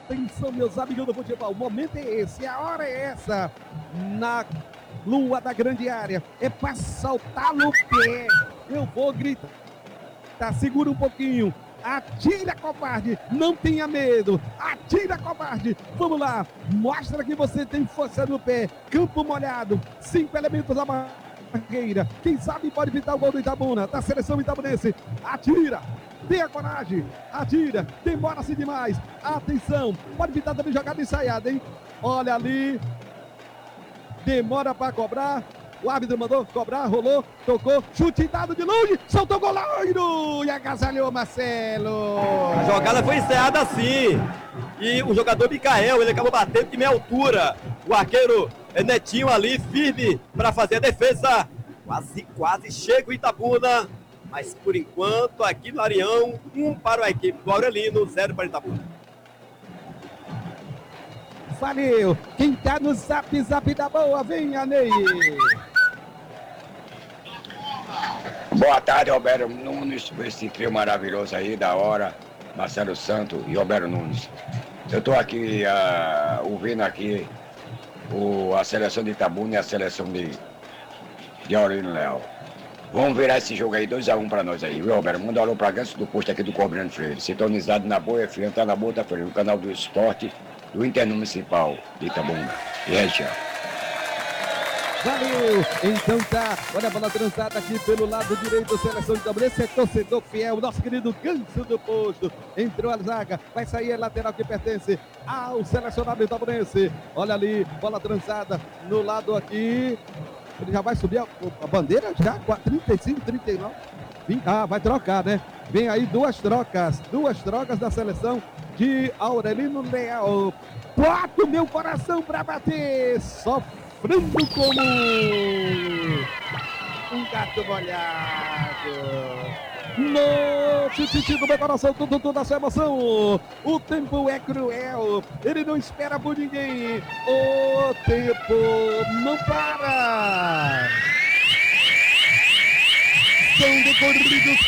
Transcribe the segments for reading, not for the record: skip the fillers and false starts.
Atenção, meus amigos do futebol, o momento é esse, a hora é essa. Na lua da grande área, é para saltar no pé. Eu vou gritar, segura um pouquinho. Atira, covarde, não tenha medo. Atira, covarde. Vamos lá, mostra que você tem força no pé. Campo molhado, 5 elementos a barreira. Quem sabe pode pintar o gol do Itabuna, da seleção itabunense. Atira. Tenha coragem, atira, demora-se demais. Atenção, pode pintar também jogada ensaiada, hein? Olha ali, demora para cobrar. O árbitro mandou cobrar, rolou, tocou, chute dado de longe, soltou o goleiro e agasalhou Marcelo. A jogada foi encerrada assim. E o jogador Micael, ele acabou batendo de meia altura. O arqueiro Netinho ali, firme para fazer a defesa. Quase chega o Itabuna. Mas por enquanto, aqui no Arião, 1 para a equipe do Aurelino, 0 para o Itabuna. Valeu! Quem tá no zap da boa, venha, Ney! Boa tarde, Roberto Nunes, esse trio maravilhoso aí, da hora, Marcelo Santos e Roberto Nunes. Eu tô aqui ouvindo aqui a seleção de Itabuna e a seleção de Aurelino Leal. Vamos virar esse jogo aí, 2-1 pra nós aí, viu, Roberto? Manda um alô pra Ganso do Posto aqui do Cobrando Freire. Sintonizado na Boa FM, tá na Boa Freire, no canal do esporte do Intermunicipal de Itabuna e região. Valeu! Então tá, olha a bola trançada aqui pelo lado direito, seleção de Itabunense, é torcedor fiel, nosso querido Ganso do Posto. Entrou a zaga, vai sair a lateral que pertence ao selecionado itabunense. Olha ali, bola trançada no lado aqui. Ele já vai subir a bandeira já, 35, 39. Vai trocar, né? Vem aí duas trocas da seleção de Aurelino Leal. Bota o meu coração pra bater, sofrendo como um gato molhado. No sentido do meu coração, toda a sua emoção. O tempo é cruel, ele não espera por ninguém. O tempo não para. São decorridos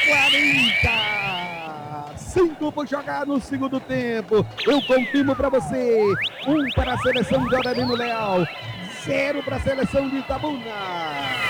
40. 5 por jogar no segundo tempo. Eu confirmo para você. 1 para a seleção de Aurelino Leal, 0 para a seleção de Itabuna.